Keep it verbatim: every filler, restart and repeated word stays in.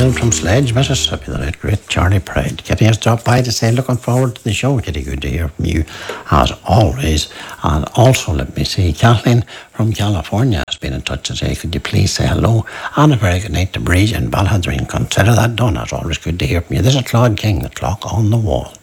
Hill from Sledge, Mississippi, the late great Charlie Pride. Getting us dropped by to say looking forward to the show. Kitty, good to hear from you as always. And also let me see, Kathleen from California has been in touch to say, could you please say hello and a very good night to Bridge and Balhadreen. Consider that done. It's always good to hear from you. This is Claude King, The Clock on the Wall.